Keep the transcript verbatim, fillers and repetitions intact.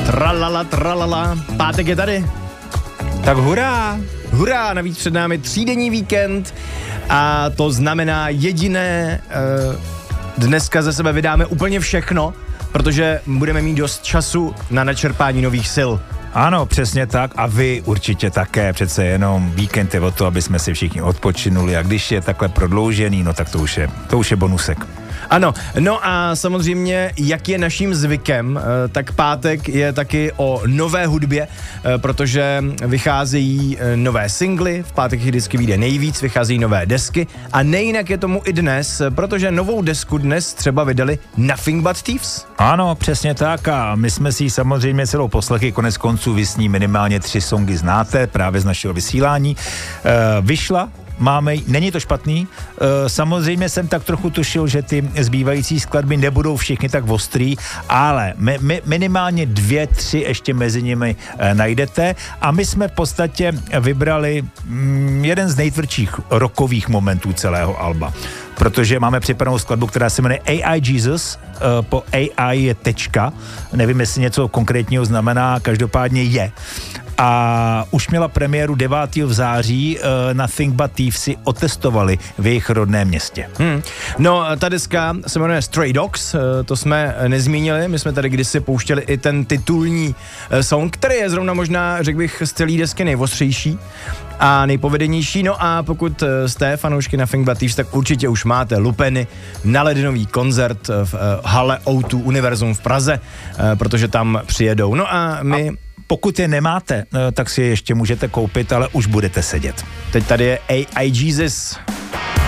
Tralala, tralala, pátek je tady. Tak hurá! Hurá, navíc před námi třídenní víkend a to znamená jediné, dneska ze sebe vydáme úplně všechno, protože budeme mít dost času na načerpání nových sil. Ano, přesně tak a vy určitě také, přece jenom víkend je o to, aby jsme si všichni odpočinuli a když je takhle prodloužený, no tak to už je, to už je bonusek. Ano, no a samozřejmě, jak je naším zvykem, tak pátek je taky o nové hudbě, protože vycházejí nové singly, v pátek jich vždycky vyjde nejvíc, vycházejí nové desky a nejinak je tomu i dnes, protože novou desku dnes třeba vydali Nothing But Thieves. Ano, přesně tak a my jsme si ji samozřejmě celou poslechy, konec konců vy s ní minimálně tři songy znáte právě z našeho vysílání. E, vyšla Máme, není to špatný, e, samozřejmě jsem tak trochu tušil, že ty zbývající skladby nebudou všichni tak ostrý, ale mi, mi, minimálně dvě, tři ještě mezi nimi e, najdete a my jsme v podstatě vybrali mm, jeden z nejtvrdších rockových momentů celého alba. Protože máme připravenou skladbu, která se jmenuje A I Jesus, e, po A I je tečka, nevím, jestli něco konkrétního znamená, každopádně je. A už měla premiéru devátého v září, uh, Nothing But Thieves si otestovali v jejich rodném městě. Hmm. No, ta deska se jmenuje Stray Dogs, uh, to jsme nezmínili, my jsme tady kdysi pouštěli i ten titulní uh, song, který je zrovna možná, řekl bych, z celé desky nejostřejší a nejpovedenější. No a pokud uh, jste fanoušky Nothing But Thieves, tak určitě už máte lupeny na lednový koncert v uh, hale O dva Univerzum v Praze, uh, protože tam přijedou. No a my... A pokud je nemáte, tak si je ještě můžete koupit, ale už budete sedět. Teď tady je A I Jesus.